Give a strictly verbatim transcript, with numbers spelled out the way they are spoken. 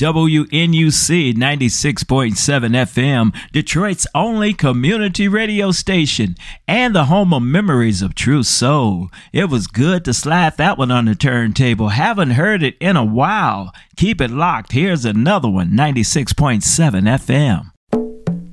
W N U C ninety-six point seven F M, Detroit's only community radio station and the home of memories of true soul. It was good to slide that one on the turntable. Haven't heard it in a while. Keep it locked. Here's another one, ninety-six point seven F M.